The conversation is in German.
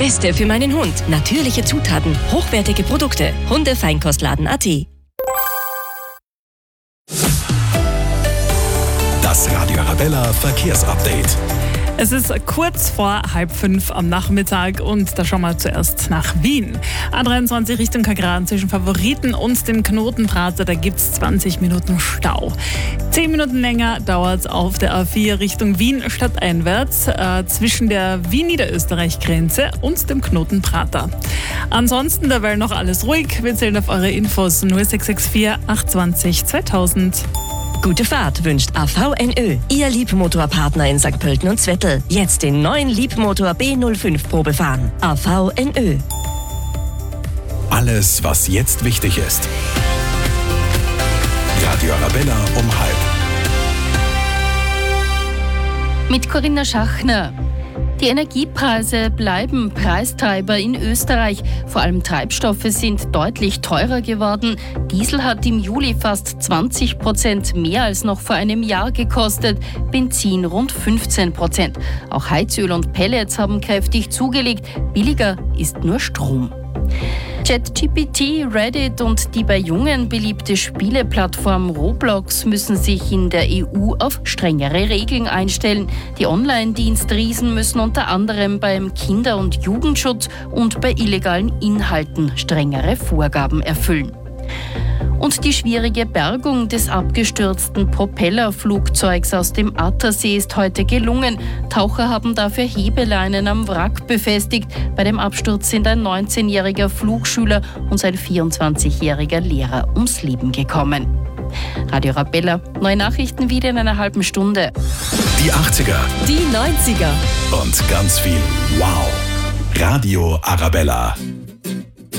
Beste für meinen Hund. Natürliche Zutaten, hochwertige Produkte. Hundefeinkostladen.at. Das Radio Arabella Verkehrsupdate. Es ist kurz vor 4:30 am Nachmittag und da schauen wir zuerst nach Wien. A23 Richtung Kagran zwischen Favoriten und dem Knotenprater, da gibt es 20 Minuten Stau. 10 Minuten länger dauert es auf der A4 Richtung Wien stadteinwärts zwischen der Wien-Niederösterreich-Grenze und dem Knotenprater. Ansonsten derweil noch alles ruhig. Wir zählen auf eure Infos 0664 820 2000. Gute Fahrt wünscht AVNÖ, Ihr Liebmotorpartner in St. Pölten und Zwettl. Jetzt den neuen Liebmotor B05 Probe fahren. AVNÖ. Alles, was jetzt wichtig ist. Radio Arabella um 12:30. Mit Corinna Schachner. Die Energiepreise bleiben Preistreiber in Österreich. Vor allem Treibstoffe sind deutlich teurer geworden. Diesel hat im Juli fast 20% mehr als noch vor einem Jahr gekostet, Benzin rund 15%. Auch Heizöl und Pellets haben kräftig zugelegt. Billiger ist nur Strom. ChatGPT, Reddit und die bei Jungen beliebte Spieleplattform Roblox müssen sich in der EU auf strengere Regeln einstellen. Die Online-Dienstriesen müssen unter anderem beim Kinder- und Jugendschutz und bei illegalen Inhalten strengere Vorgaben erfüllen. Und die schwierige Bergung des abgestürzten Propellerflugzeugs aus dem Attersee ist heute gelungen. Taucher haben dafür Hebeleinen am Wrack befestigt. Bei dem Absturz sind ein 19-jähriger Flugschüler und sein 24-jähriger Lehrer ums Leben gekommen. Radio Arabella, neue Nachrichten wieder in einer halben Stunde. Die 80er. Die 90er. Und ganz viel Wow. Radio Arabella.